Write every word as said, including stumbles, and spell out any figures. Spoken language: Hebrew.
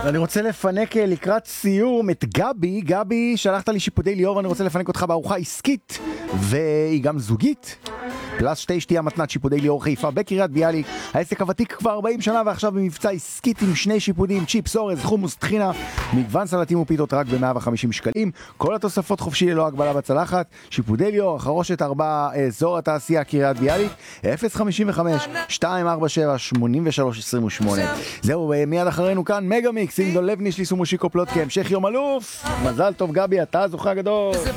אני רוצה לפנק לקראת סיום את גבי. גבי, שלחת לי שיפודי ליאור, אני רוצה לפנק אותך בארוחה עסקית והיא גם זוגית. פלס שתי שתייה מתנת שיפודי ליאור חיפה בקריית ביאליק. העסק הוותיק כבר ארבעים שנה ועכשיו במבצע עסקית עם שני שיפודים, צ'יפס, אורז, חומוס, טחינה, מגוון סלטים ופיתות רק ב-מאה וחמישים שקלים. כל התוספות חופשי ללא הגבלה בצלחת. שיפודי ליאור, חרושת ארבע, אזור התעשייה קריית ביאליק, אפס חמישים וחמש שתיים ארבע שבע שמונים ושלוש עשרים ושמונה. זהו, מיד אחרינו כאן מגה מיקס עם דולב נישליס ומושיקו פלוט כהמשך יום אלוף. מזל טוב גבי, אתה זוכה גדול.